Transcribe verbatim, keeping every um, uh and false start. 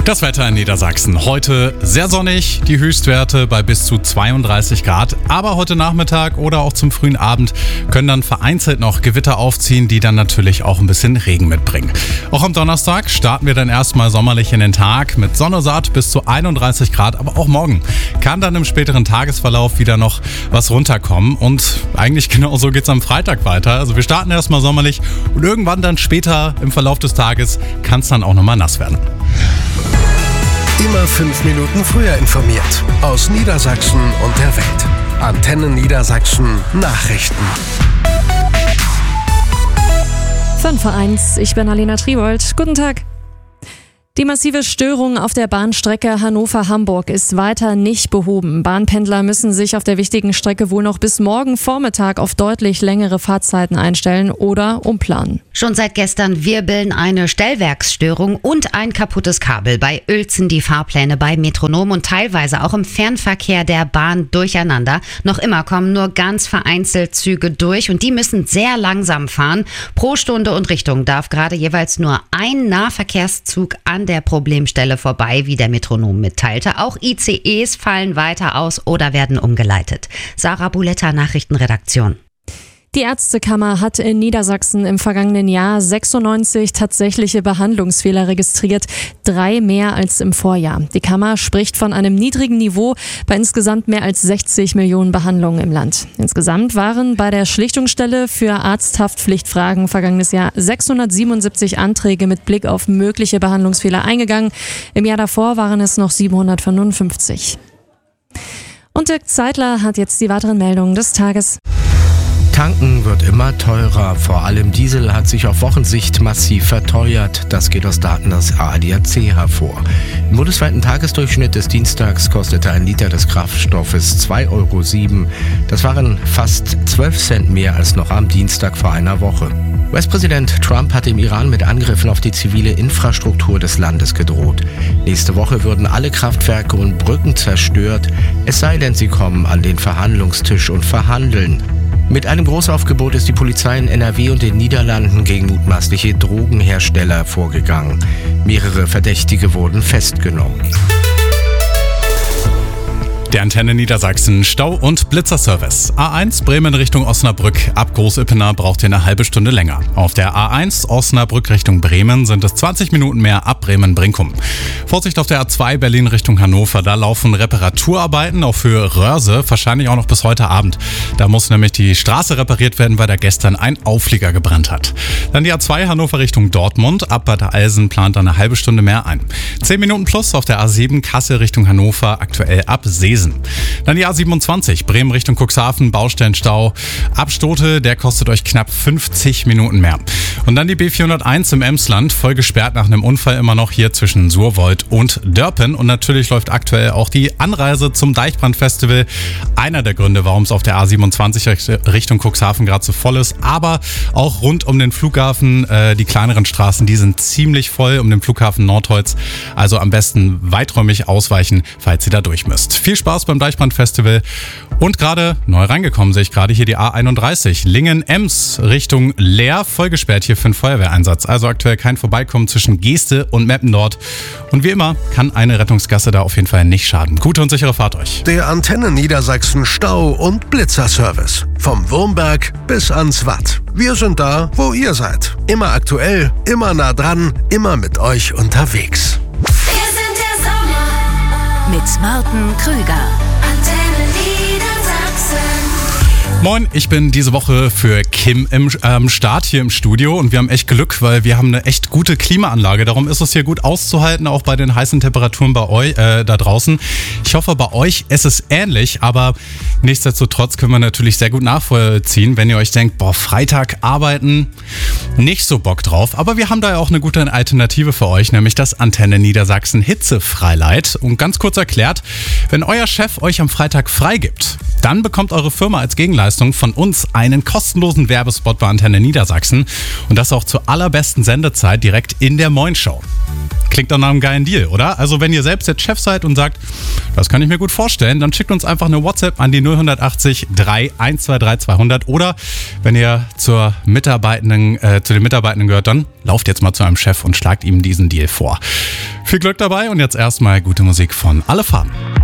Das Wetter in Niedersachsen. Heute sehr sonnig, die Höchstwerte bei bis zu zweiunddreißig Grad. Aber heute Nachmittag oder auch zum frühen Abend können dann vereinzelt noch Gewitter aufziehen, die dann natürlich auch ein bisschen Regen mitbringen. Auch am Donnerstag starten wir dann erstmal sommerlich in den Tag mit Sonne satt bis zu einunddreißig Grad. Aber auch morgen kann dann im späteren Tagesverlauf wieder noch was runterkommen. Und eigentlich genau so geht es am Freitag weiter. Also wir starten erstmal sommerlich und irgendwann dann später im Verlauf des Tages kann es dann auch nochmal nass werden. Immer fünf Minuten früher informiert. Aus Niedersachsen und der Welt. Antenne Niedersachsen Nachrichten. fünf vor eins, ich bin Alena Tribold. Guten Tag. Die massive Störung auf der Bahnstrecke Hannover-Hamburg ist weiter nicht behoben. Bahnpendler müssen sich auf der wichtigen Strecke wohl noch bis morgen Vormittag auf deutlich längere Fahrzeiten einstellen oder umplanen. Schon seit gestern wirbeln eine Stellwerksstörung und ein kaputtes Kabel bei Uelzen die Fahrpläne bei Metronom und teilweise auch im Fernverkehr der Bahn durcheinander. Noch immer kommen nur ganz vereinzelt Züge durch und die müssen sehr langsam fahren. Pro Stunde und Richtung darf gerade jeweils nur ein Nahverkehrszug an der Problemstelle vorbei, wie der Metronom mitteilte. Auch I C Es fallen weiter aus oder werden umgeleitet. Sarah Buletta, Nachrichtenredaktion. Die Ärztekammer hat in Niedersachsen im vergangenen Jahr sechsundneunzig tatsächliche Behandlungsfehler registriert, drei mehr als im Vorjahr. Die Kammer spricht von einem niedrigen Niveau bei insgesamt mehr als sechzig Millionen Behandlungen im Land. Insgesamt waren bei der Schlichtungsstelle für Arzthaftpflichtfragen vergangenes Jahr sechshundertsiebenundsiebzig Anträge mit Blick auf mögliche Behandlungsfehler eingegangen. Im Jahr davor waren es noch siebenhundertfünfundfünfzig. Und Dirk Zeitler hat jetzt die weiteren Meldungen des Tages. Tanken wird immer teurer. Vor allem Diesel hat sich auf Wochensicht massiv verteuert. Das geht aus Daten des A D A C hervor. Im bundesweiten Tagesdurchschnitt des Dienstags kostete ein Liter des Kraftstoffes zwei Euro sieben. Das waren fast zwölf Cent mehr als noch am Dienstag vor einer Woche. U S-Präsident Trump hat im Iran mit Angriffen auf die zivile Infrastruktur des Landes gedroht. Nächste Woche würden alle Kraftwerke und Brücken zerstört, es sei denn, sie kommen an den Verhandlungstisch und verhandeln. Mit einem Großaufgebot ist die Polizei in N R W und den Niederlanden gegen mutmaßliche Drogenhersteller vorgegangen. Mehrere Verdächtige wurden festgenommen. Der Antenne Niedersachsen Stau- und Blitzerservice. A eins Bremen Richtung Osnabrück. Ab Großippener braucht ihr eine halbe Stunde länger. Auf der A eins Osnabrück Richtung Bremen sind es zwanzig Minuten mehr ab Bremen-Brinkum. Vorsicht auf der A zwei Berlin Richtung Hannover. Da laufen Reparaturarbeiten auch für Röhrse, wahrscheinlich auch noch bis heute Abend. Da muss nämlich die Straße repariert werden, weil da gestern ein Auflieger gebrannt hat. Dann die A zwei Hannover Richtung Dortmund. Ab Bad Eilsen plant eine halbe Stunde mehr ein. zehn Minuten plus auf der A sieben Kassel Richtung Hannover, aktuell ab Seesen. Dann die A siebenundzwanzig, Bremen Richtung Cuxhaven, Baustellenstau. Ab Stote, der kostet euch knapp fünfzig Minuten mehr. Und dann die B vierhunderteins im Emsland, voll gesperrt nach einem Unfall immer noch hier zwischen Surwold und Dörpen. Und natürlich läuft aktuell auch die Anreise zum Deichbrand-Festival. Einer der Gründe, warum es auf der A siebenundzwanzig Richtung Cuxhaven gerade so voll ist. Aber auch rund um den Flughafen, äh, die kleineren Straßen, die sind ziemlich voll um den Flughafen Nordholz. Also am besten weiträumig ausweichen, falls ihr da durch müsst. Viel Spaß beim Deichbrand-Festival. Und gerade neu reingekommen sehe ich gerade hier die A einunddreißig. Lingen-Ems Richtung Leer, voll gesperrt hier für einen Feuerwehreinsatz. Also aktuell kein Vorbeikommen zwischen Geeste und Meppen dort. Und wie immer kann eine Rettungsgasse da auf jeden Fall nicht schaden. Gute und sichere Fahrt euch. Der Antenne Niedersachsen Stau- und Blitzerservice. Vom Wurmberg bis ans Watt. Wir sind da, wo ihr seid. Immer aktuell, immer nah dran, immer mit euch unterwegs. Wir sind der Sommer mit Martin Krüger. Antenne Niedersachsen. Moin, ich bin diese Woche für Kim im ähm, Start hier im Studio und wir haben echt Glück, weil wir haben eine echt gute Klimaanlage. Darum ist es hier gut auszuhalten, auch bei den heißen Temperaturen bei euch äh, da draußen. Ich hoffe, bei euch ist es ähnlich, aber nichtsdestotrotz können wir natürlich sehr gut nachvollziehen, wenn ihr euch denkt, boah, Freitag arbeiten, nicht so Bock drauf. Aber wir haben da ja auch eine gute Alternative für euch, nämlich das Antenne Niedersachsen Hitzefreileid. Und ganz kurz erklärt, wenn euer Chef euch am Freitag freigibt, dann bekommt eure Firma als Gegenleistung von uns einen kostenlosen Werbespot bei Antenne Niedersachsen und das auch zur allerbesten Sendezeit direkt in der Moin Show. Klingt doch nach einem geilen Deal, oder? Also wenn ihr selbst jetzt Chef seid und sagt, das kann ich mir gut vorstellen, dann schickt uns einfach eine WhatsApp an die null achtzig drei eins zwei drei zweihundert oder wenn ihr zur Mitarbeitenden, äh, zu den Mitarbeitenden gehört, dann lauft jetzt mal zu einem Chef und schlagt ihm diesen Deal vor. Viel Glück dabei und jetzt erstmal gute Musik von Alle Farben.